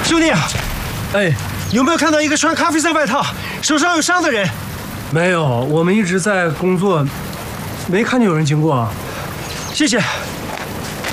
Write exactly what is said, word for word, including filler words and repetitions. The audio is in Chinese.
兄弟， 哎， 有没有看到一个穿咖啡色外套、手上有伤的人？ 没有，我们一直在工作，没看见有人经过。 谢谢。